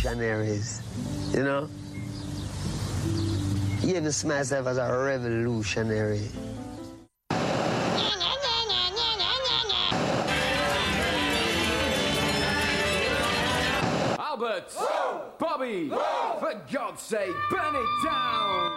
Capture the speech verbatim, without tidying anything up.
revolutionaries, you know? You even see myself as a revolutionary. Albert! Whoa! Bobby! Whoa! For God's sake, burn it down!